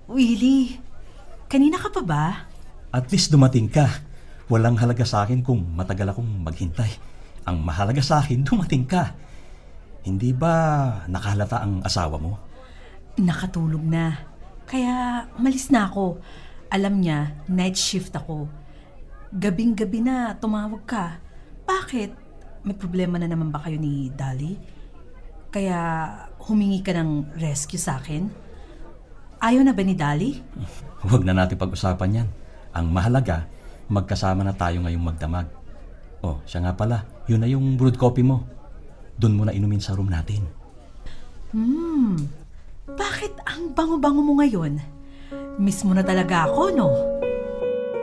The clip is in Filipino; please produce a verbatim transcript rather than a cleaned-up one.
Willie, kanina ka pa ba? At least dumating ka. Walang halaga sa akin kung matagal akong maghintay. Ang mahalaga sa akin, dumating ka. Hindi ba nakahalata ang asawa mo? Nakatulog na. Kaya malis na ako. Alam niya, night shift ako. Gabing-gabi na tumawag ka. Bakit? May problema na naman ba kayo ni Dali? Kaya humingi ka ng rescue sa akin? Ayaw na ba ni Dali? Huwag na natin pag-usapan yan. Ang mahalaga, magkasama na tayo ngayong magdamag. Oh, siya nga pala, yun na yung brewed coffee mo. Doon mo na inumin sa room natin. Hmm, bakit ang bango-bango mo ngayon? Miss mo na talaga ako, no?